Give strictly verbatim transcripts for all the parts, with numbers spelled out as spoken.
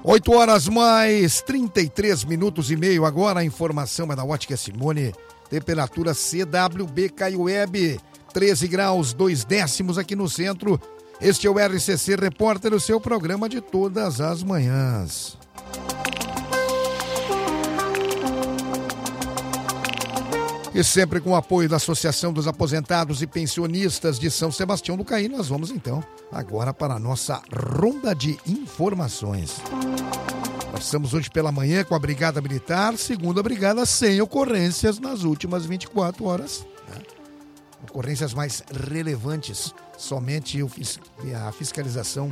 oito horas mais trinta e três minutos e meio. Agora a informação é da Ótica Simone. Temperatura C W B Caiueb, treze graus, dois décimos aqui no centro. Este é o R C C Repórter, o seu programa de todas as manhãs. E sempre com o apoio da Associação dos Aposentados e Pensionistas de São Sebastião do Caí, nós vamos então agora para a nossa ronda de informações. Nós estamos hoje pela manhã com a Brigada Militar, segunda brigada, sem ocorrências nas últimas vinte e quatro horas. Né? Ocorrências mais relevantes, somente a fiscalização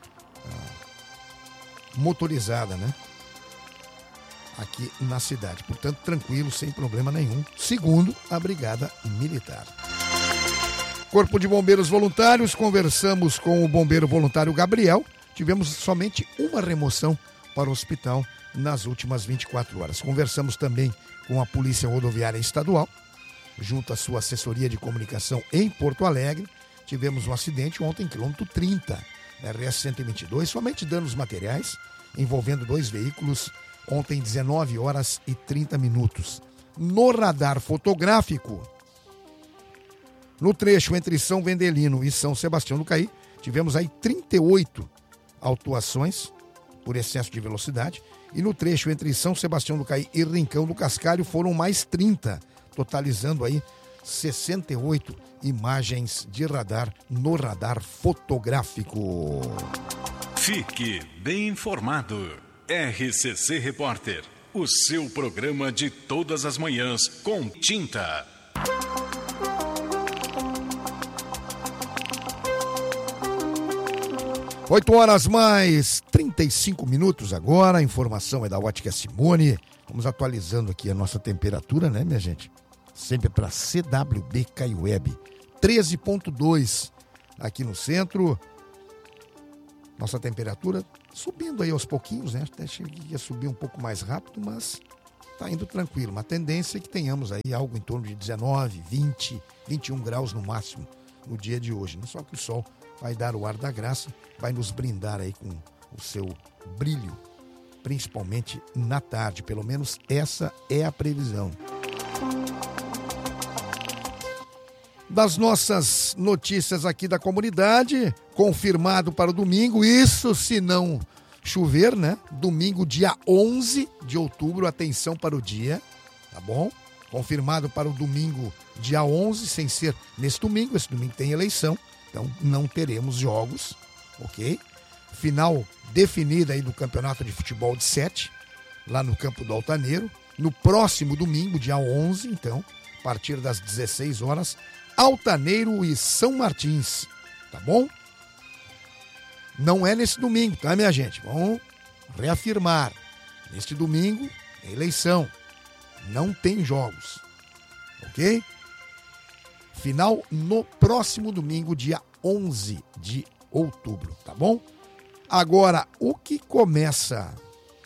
motorizada, né? Aqui na cidade. Portanto, tranquilo, sem problema nenhum, segundo a Brigada Militar. Corpo de Bombeiros Voluntários, conversamos com o bombeiro voluntário Gabriel. Tivemos somente uma remoção para o hospital nas últimas vinte e quatro horas. Conversamos também com a Polícia Rodoviária Estadual, junto à sua assessoria de comunicação em Porto Alegre. Tivemos um acidente ontem, quilômetro trinta, R S cento e vinte e dois, somente danos materiais, envolvendo dois veículos, ontem, dezenove horas e trinta minutos. No radar fotográfico, no trecho entre São Vendelino e São Sebastião do Caí, tivemos aí trinta e oito autuações por excesso de velocidade. E no trecho entre São Sebastião do Caí e Rincão do Cascalho foram mais trinta, totalizando aí sessenta e oito imagens de radar no radar fotográfico. Fique bem informado. R C C Repórter, o seu programa de todas as manhãs com tinta. oito horas mais trinta e cinco minutos agora, a informação é da Ótica Simone. Vamos atualizando aqui a nossa temperatura, né, minha gente? Sempre para C W B Caiueb, treze ponto dois aqui no centro. Nossa temperatura subindo aí aos pouquinhos, né? Até achei que ia subir um pouco mais rápido, mas tá indo tranquilo. Uma tendência é que tenhamos aí algo em torno de dezenove, vinte, vinte e um graus no máximo no dia de hoje, né? Só que o sol vai dar o ar da graça, vai nos brindar aí com o seu brilho, principalmente na tarde. Pelo menos essa é a previsão. Das nossas notícias aqui da comunidade, confirmado para o domingo, isso se não chover, né? Domingo, dia onze de outubro, atenção para o dia, tá bom? Confirmado para o domingo, dia onze, sem ser nesse domingo, esse domingo tem eleição, então não teremos jogos, ok? Final definida aí do Campeonato de Futebol de Sete, lá no Campo do Altaneiro, no próximo domingo, dia onze, então, a partir das dezesseis horas, Altaneiro e São Martins, tá bom? Não é nesse domingo, tá, minha gente? Vamos reafirmar. Neste domingo, é eleição. Não tem jogos, ok? Final no próximo domingo, dia onze de outubro, tá bom? Agora, o que começa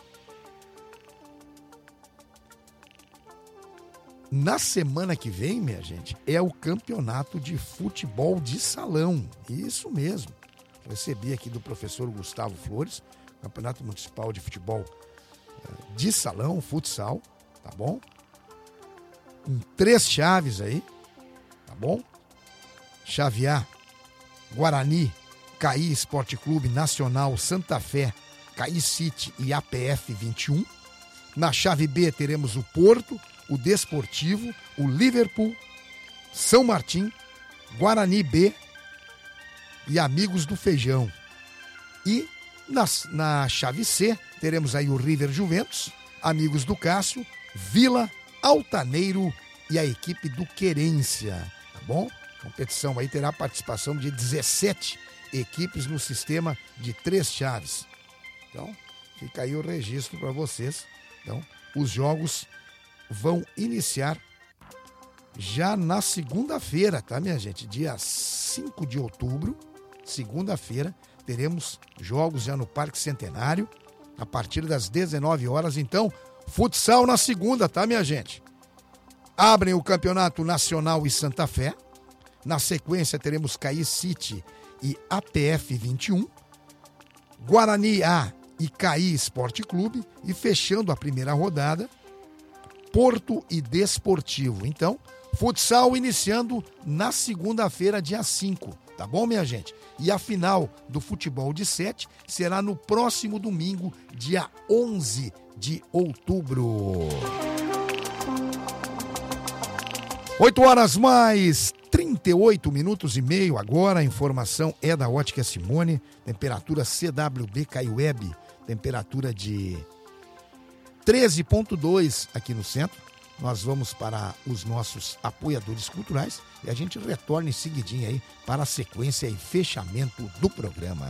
na semana que vem, minha gente, é o campeonato de futebol de salão. Isso mesmo. Recebi aqui do professor Gustavo Flores, campeonato municipal de futebol de salão, futsal, tá bom? Com três chaves aí, tá bom? Chave A, Guarani, Caí Esporte Clube, Nacional, Santa Fé, Caí City e A P F vinte e um. Na chave B teremos o Porto, o Desportivo, o Liverpool, São Martim, Guarani B e Amigos do Feijão. E na, na chave C teremos aí o River Juventus, Amigos do Cássio, Vila, Altaneiro e a equipe do Querência, tá bom? A competição aí terá participação de dezessete equipes no sistema de três chaves. Então, fica aí o registro para vocês. Então, os jogos vão iniciar já na segunda-feira, tá, minha gente? Dia cinco de outubro, segunda-feira, teremos jogos já no Parque Centenário, a partir das dezenove horas. Então, futsal na segunda, tá, minha gente? Abrem o Campeonato Nacional e Santa Fé. Na sequência, teremos Caí City e A P F vinte e um. Guarani A e Caí Esporte Clube. E fechando a primeira rodada, Porto e Desportivo. Então, futsal iniciando na segunda-feira, dia cinco. Tá bom, minha gente? E a final do futebol de sete será no próximo domingo, dia onze de outubro. oito horas mais trinta e oito minutos e meio agora. A informação é da Ótica Simone. Temperatura C W B Caiueb. Temperatura de treze vírgula dois aqui no centro. Nós vamos para os nossos apoiadores culturais e a gente retorna em seguidinho aí para a sequência e fechamento do programa.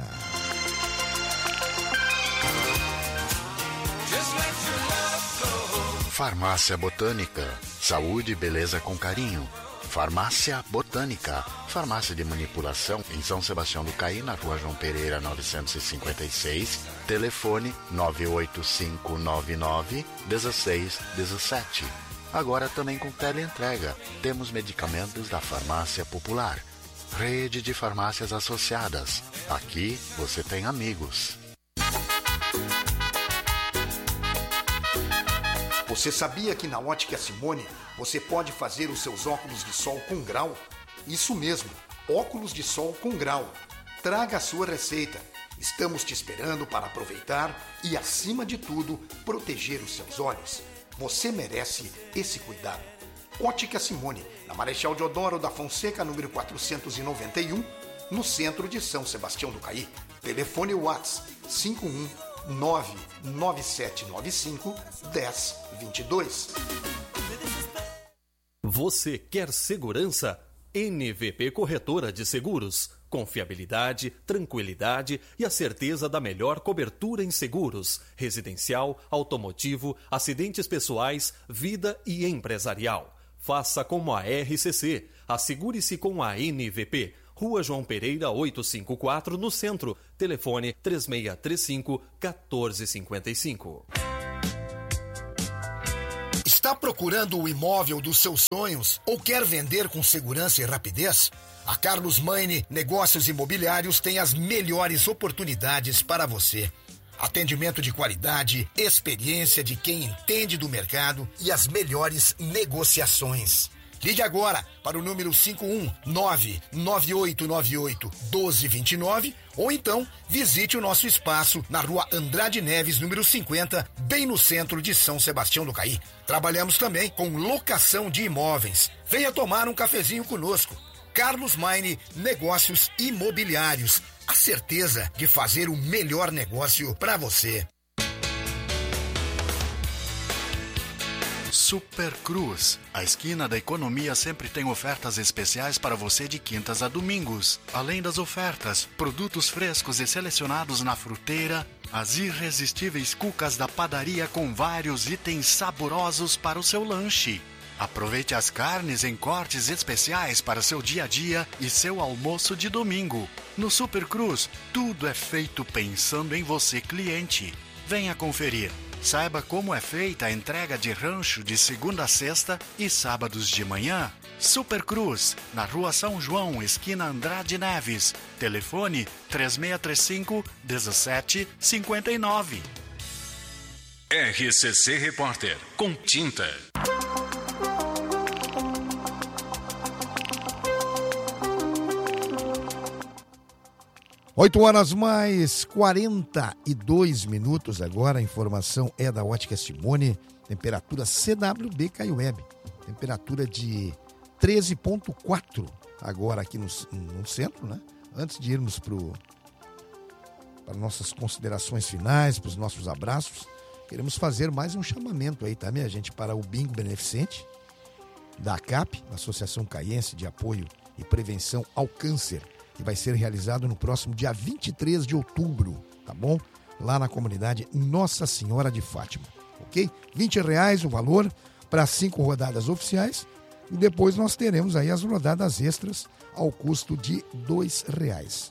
Farmácia Botânica. Saúde e beleza com carinho. Farmácia Botânica. Farmácia de manipulação em São Sebastião do Caí, na Rua João Pereira, novecentos e cinquenta e seis. Telefone nove oito cinco nove nove um seis um sete. Agora também com teleentrega. Temos medicamentos da Farmácia Popular. Rede de farmácias associadas. Aqui você tem amigos. Você sabia que na Ótica Simone você pode fazer os seus óculos de sol com grau? Isso mesmo, óculos de sol com grau. Traga a sua receita. Estamos te esperando para aproveitar e, acima de tudo, proteger os seus olhos. Você merece esse cuidado. Ótica Simone, na Marechal Deodoro da Fonseca, número quatrocentos e noventa e um, no centro de São Sebastião do Caí. Telefone WhatsApp cinco um nove nove sete nove cinco um zero dois dois. Você quer segurança? N V P Corretora de Seguros. Confiabilidade, tranquilidade e a certeza da melhor cobertura em seguros, residencial, automotivo, acidentes pessoais, vida e empresarial. Faça como a R C C. Assegure-se com a N V P. Rua João Pereira, oitocentos e cinquenta e quatro, no centro. Telefone três seis três cinco, um quatro cinco cinco. Está procurando o imóvel dos seus sonhos ou quer vender com segurança e rapidez? A Carlos Maine Negócios Imobiliários tem as melhores oportunidades para você. Atendimento de qualidade, experiência de quem entende do mercado e as melhores negociações. Ligue agora para o número cinco um nove nove oito nove oito um dois dois nove ou então visite o nosso espaço na Rua Andrade Neves, número cinquenta, bem no centro de São Sebastião do Caí. Trabalhamos também com locação de imóveis. Venha tomar um cafezinho conosco. Carlos Maine Negócios Imobiliários. A certeza de fazer o melhor negócio para você. Super Cruz. A esquina da economia sempre tem ofertas especiais para você de quintas a domingos. Além das ofertas, produtos frescos e selecionados na fruteira, as irresistíveis cucas da padaria com vários itens saborosos para o seu lanche. Aproveite as carnes em cortes especiais para seu dia a dia e seu almoço de domingo. No Super Cruz, tudo é feito pensando em você, cliente. Venha conferir. Saiba como é feita a entrega de rancho de segunda a sexta e sábados de manhã. Super Cruz, na Rua São João, esquina Andrade Neves. Telefone três seis três cinco, um sete cinco nove. R C C Repórter, com tinta. oito horas mais quarenta e dois minutos agora. A informação é da Ótica Simone. Temperatura C W B Caiueb. Temperatura de treze vírgula quatro agora aqui no, no centro, né? Antes de irmos pro, para nossas considerações finais, para os nossos abraços, queremos fazer mais um chamamento aí, tá, minha gente? Para o Bingo Beneficente da A C A P, Associação Caiense de Apoio e Prevenção ao Câncer, que vai ser realizado no próximo dia vinte e três de outubro, tá bom? Lá na comunidade Nossa Senhora de Fátima, ok? vinte reais o valor para cinco rodadas oficiais e depois nós teremos aí as rodadas extras ao custo de dois reais.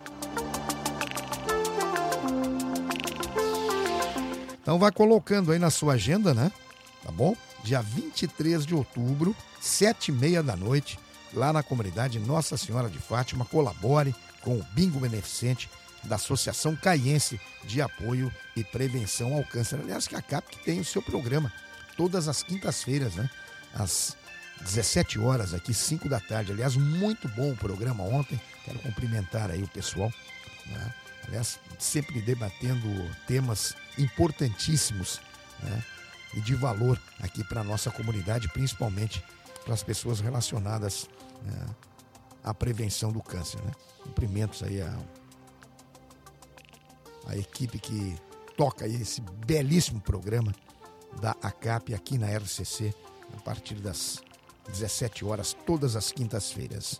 Então vai colocando aí na sua agenda, né? Tá bom? Dia vinte e três de outubro, sete e meia da noite, lá na comunidade Nossa Senhora de Fátima. Colabore com o Bingo Beneficente da Associação Caiense de Apoio e Prevenção ao Câncer. Aliás, que a CAP que tem o seu programa todas as quintas-feiras, né? Às dezessete horas, aqui, cinco da tarde. Aliás, muito bom o programa ontem. Quero cumprimentar aí o pessoal, né? Aliás, sempre debatendo temas importantíssimos, né? E de valor aqui para a nossa comunidade, principalmente para as pessoas relacionadas, né, à prevenção do câncer, né? Cumprimentos aí a, a equipe que toca aí esse belíssimo programa da A C A P aqui na R C C, a partir das dezessete horas, todas as quintas-feiras.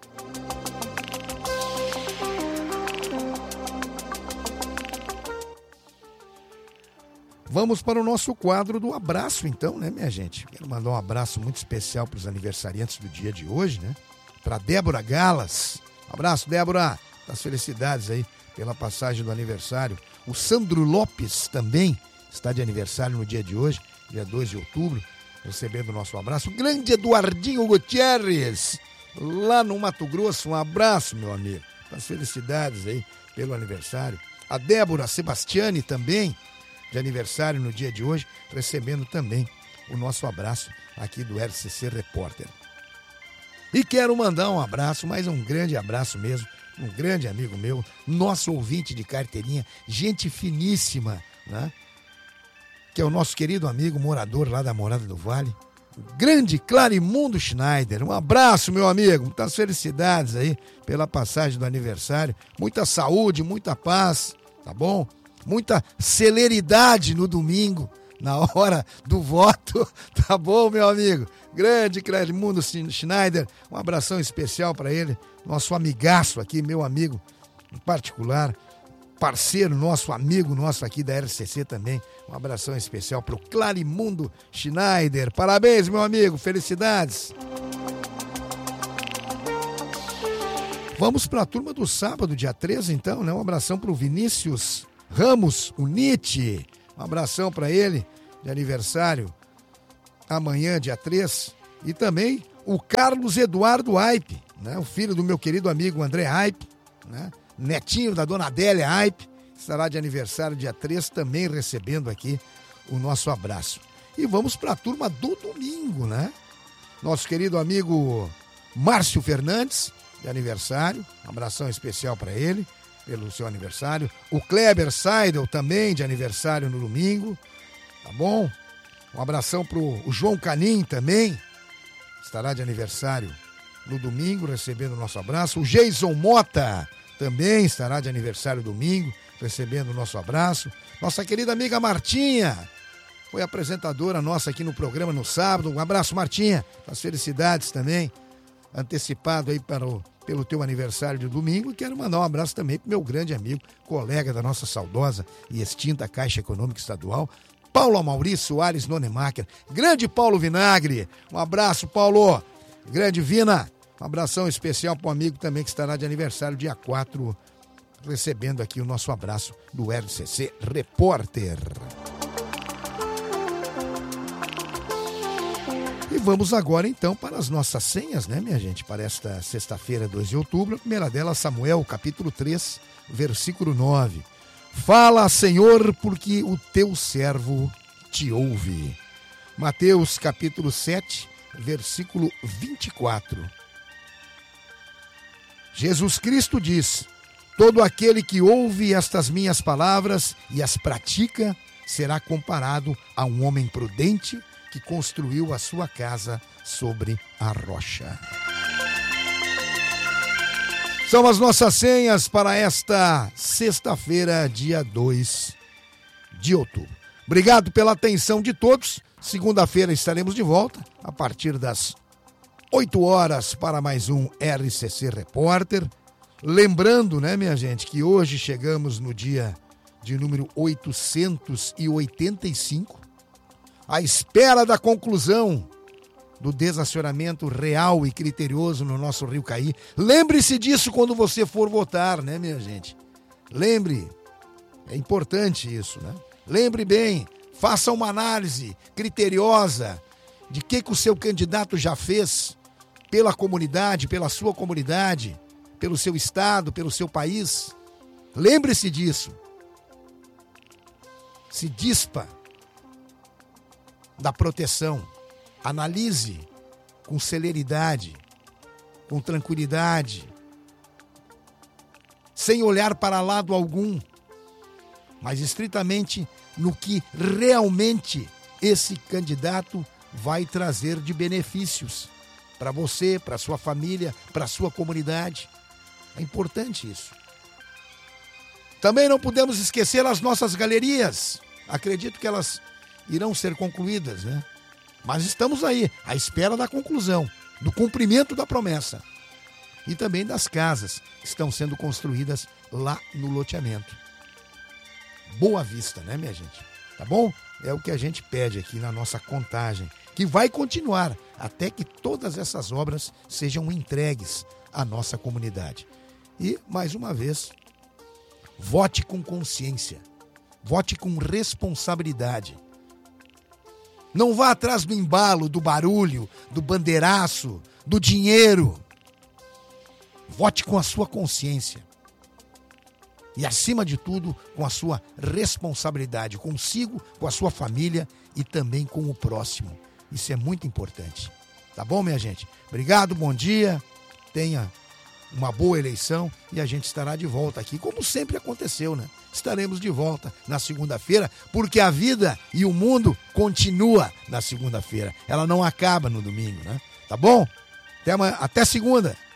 Vamos para o nosso quadro do abraço, então, né, minha gente? Quero mandar um abraço muito especial para os aniversariantes do dia de hoje, né? Para Débora Galas. Um abraço, Débora. Das felicidades aí pela passagem do aniversário. O Sandro Lopes também está de aniversário no dia de hoje, dia dois de outubro, recebendo o nosso abraço. O grande Eduardinho Gutierrez, lá no Mato Grosso. Um abraço, meu amigo. Das felicidades aí pelo aniversário. A Débora Sebastiani também, de aniversário no dia de hoje, recebendo também o nosso abraço aqui do R C C Repórter. E quero mandar um abraço, mas um grande abraço mesmo, um grande amigo meu, nosso ouvinte de carteirinha, gente finíssima, né? Que é o nosso querido amigo morador lá da Morada do Vale, o grande Clarimundo Schneider. Um abraço, meu amigo, muitas felicidades aí pela passagem do aniversário, muita saúde, muita paz, tá bom? Muita celeridade no domingo, na hora do voto, tá bom, meu amigo? Grande Clarimundo Schneider, um abração especial para ele, nosso amigaço aqui, meu amigo em particular, parceiro nosso, amigo nosso aqui da R C C também, um abração especial para o Clarimundo Schneider. Parabéns, meu amigo, felicidades! Vamos para a turma do sábado, dia treze, então, né? Um abração para o Vinícius Ramos, o Nietzsche, um abração para ele, de aniversário, amanhã, dia três, e também o Carlos Eduardo Aipe, né? O filho do meu querido amigo André Aipe, né? Netinho da dona Adélia Aipe, estará de aniversário dia três, também recebendo aqui o nosso abraço. E vamos para a turma do domingo, né? Nosso querido amigo Márcio Fernandes, de aniversário, um abração especial para ele, pelo seu aniversário. O Kleber Seidel também de aniversário no domingo, tá bom? Um abração pro o João Canim também, estará de aniversário no domingo, recebendo o nosso abraço. O Jason Mota também estará de aniversário domingo, recebendo o nosso abraço. Nossa querida amiga Martinha, foi apresentadora nossa aqui no programa no sábado. Um abraço, Martinha, as felicidades também, antecipado aí para o pelo teu aniversário de domingo, e quero mandar um abraço também pro meu grande amigo, colega da nossa saudosa e extinta Caixa Econômica Estadual, Paulo Maurício Soares Nonemacher. Grande Paulo Vinagre, um abraço, Paulo. Grande Vina, um abração especial pro amigo também que estará de aniversário dia quatro, recebendo aqui o nosso abraço do R C C Repórter. E vamos agora, então, para as nossas senhas, né, minha gente? Para esta sexta-feira, dois de outubro, a primeira delas, Samuel, capítulo três, versículo nove. Fala, Senhor, porque o teu servo te ouve. Mateus, capítulo sete, versículo vinte e quatro. Jesus Cristo diz: todo aquele que ouve estas minhas palavras e as pratica, será comparado a um homem prudente que construiu a sua casa sobre a rocha. São as nossas senhas para esta sexta-feira, dia dois de outubro. Obrigado pela atenção de todos. Segunda-feira estaremos de volta a partir das oito horas para mais um R C C Repórter. Lembrando, né, minha gente, que hoje chegamos no dia de número oitocentos e oitenta e cinco, à espera da conclusão do desacionamento real e criterioso no nosso Rio Caí. Lembre-se disso quando você for votar, né, minha gente? Lembre, é importante isso, né? Lembre bem, faça uma análise criteriosa de que, que o seu candidato já fez pela comunidade, pela sua comunidade, pelo seu estado, pelo seu país. Lembre-se disso. Se dispa da proteção. Analise com celeridade, com tranquilidade, sem olhar para lado algum, mas estritamente no que realmente esse candidato vai trazer de benefícios para você, para sua família, para sua comunidade. É importante isso. Também não podemos esquecer as nossas galerias. Acredito que elas irão ser concluídas, né? Mas estamos aí, à espera da conclusão, do cumprimento da promessa. E também das casas que estão sendo construídas lá no loteamento. Boa vista, né, minha gente? Tá bom? É o que a gente pede aqui na nossa contagem, que vai continuar até que todas essas obras sejam entregues à nossa comunidade. E, mais uma vez, vote com consciência, vote com responsabilidade. Não vá atrás do embalo, do barulho, do bandeiraço, do dinheiro. Vote com a sua consciência. E, acima de tudo, com a sua responsabilidade consigo, com a sua família e também com o próximo. Isso é muito importante. Tá bom, minha gente? Obrigado, bom dia. Tenha uma boa eleição e a gente estará de volta aqui, como sempre aconteceu, né? Estaremos de volta na segunda-feira, porque a vida e o mundo continua na segunda-feira. Ela não acaba no domingo, né? Tá bom? Até, amanhã, até segunda.